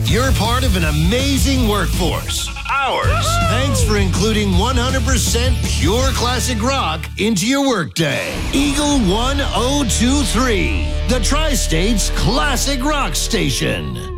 You're part of an amazing workforce. Ours. Thanks for including 100% pure classic rock into your workday. Eagle 1023, the Tri-State's classic rock station.